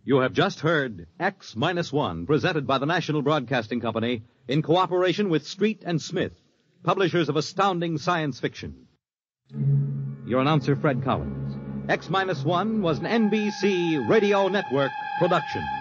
You have just heard X-1, presented by the National Broadcasting Company in cooperation with Street and Smith, publishers of astounding science fiction. Your announcer, Fred Collins. X-1 was an NBC Radio Network production.